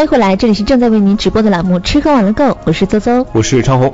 迎回来，这里是正在为您直播的栏目吃喝玩乐购，我是邹邹， 我是昌红。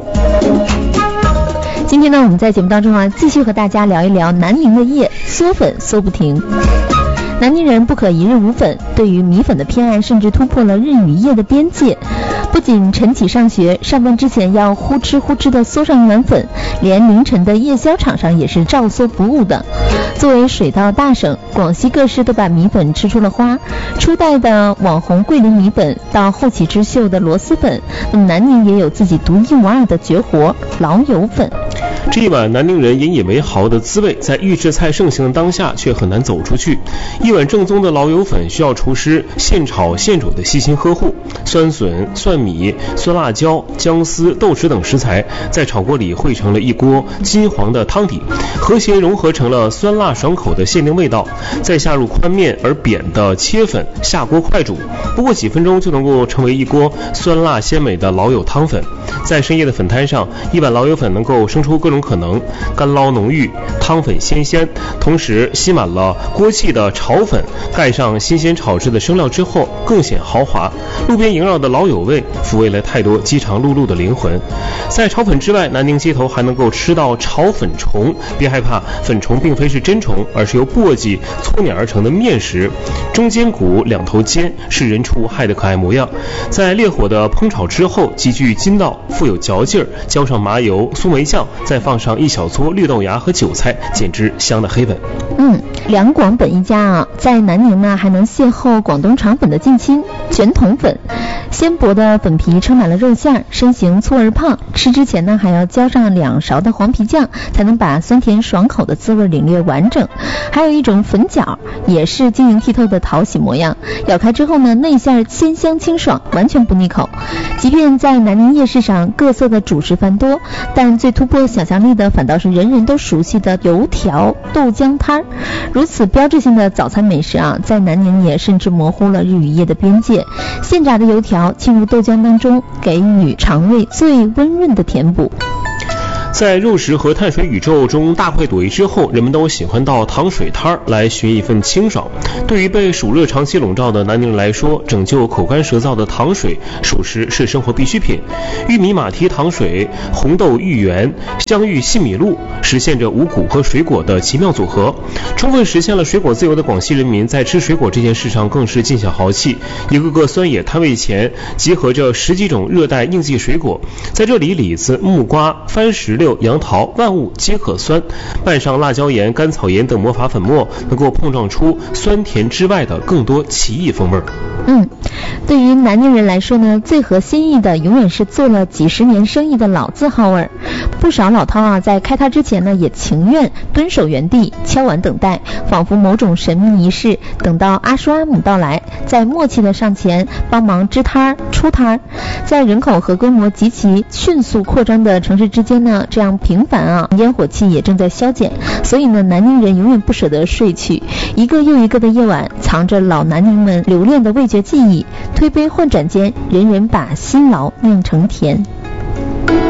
今天呢，我们在节目当中继续和大家聊一聊南宁的夜，嗦粉嗦不停。南宁人不可一日无粉，对于米粉的偏爱甚至突破了日与夜的边界。不仅晨起上学，上班之前要呼哧呼哧的嗦上一碗粉，连凌晨的夜宵场上也是照嗦不误的。作为水稻大省，广西各市都把米粉吃出了花。初代的网红桂林米粉，到后起之秀的螺蛳粉，那么南宁也有自己独一无二的绝活——老友粉。 这一碗南宁人引以为豪的滋味，在预制菜盛行的当下却很难走出去。一碗正宗的老友粉需要厨师现炒现煮的细心呵护，酸笋、蒜米、酸辣椒、姜丝、豆豉等食材在炒锅里汇成了一锅金黄的汤底，和谐融合成了酸辣爽口的限定味道，再下入宽面而扁的切粉，下锅快煮，不过几分钟就能够成为一锅酸辣鲜美的老友汤粉。在深夜的粉摊上，一碗老友粉能够生出各种可能，干捞浓郁，汤粉鲜鲜，同时吸满了锅气的炒粉，盖上新鲜炒制的生料之后更显豪华。路边萦绕的老友味抚慰了太多饥肠辘辘的灵魂。在炒粉之外，南宁街头还能够吃到炒粉虫，别害怕，粉虫并非是真虫，而是由簸箕搓碾而成的面食，中间鼓，两头尖，是人畜无害的可爱模样。在烈火的烹炒之后，极具筋道，富有嚼劲儿，浇上麻油、苏梅酱，再放上一小撮绿豆芽和韭菜，简直香的黑粉。 两广本一家在南宁呢还能邂逅广东肠粉的近亲全筒粉。鲜薄的粉皮撑满了肉馅，身形粗而胖，吃之前呢还要浇上2勺的黄皮酱，才能把酸甜爽口的滋味领略完整。还有一种粉饺，也是晶莹剔透的讨喜模样，咬开之后呢，内馅鲜香清爽，完全不腻口。即便在南宁夜市上各色的主食繁多，但最突破想象力的反倒是人人都熟悉的油条、豆浆摊。如此标志性的早餐美食在南宁也甚至模糊了日与夜的边界。现炸的油条浸入豆浆当中，给予肠胃最温润的填补。 在肉食和碳水宇宙中大快朵颐之后，人们都喜欢到糖水摊来寻一份清爽。对于被暑热长期笼罩的南宁人来说，拯救口干舌燥的糖水属实是生活必需品。玉米马蹄糖水、红豆芋圆、香芋细米露，实现着五谷和水果的奇妙组合，充分实现了水果自由的广西人民在吃水果这件事上更是尽显豪气。一个个酸野摊位前集合着10几种热带应季水果，在这里李子、木瓜、番石榴、杨桃万物皆可酸，拌上辣椒盐、甘草盐等魔法粉末，能够碰撞出酸甜之外的更多奇异风味。 对于南宁人来说呢，最合心意的永远是做了几十年生意的老字号味。不少老饕在开摊之前呢，也情愿蹲守原地，敲碗等待，仿佛某种神秘仪式，等到阿叔阿姆到来，再默契的上前帮忙支摊出摊。在人口和规模极其迅速扩张的城市之间呢，这样频繁烟火气也正在消减，所以呢，南宁人永远不舍得睡去。一个又一个的夜晚，藏着老南宁们留恋的味觉记忆，推杯换盏间，人人把辛劳酿成甜。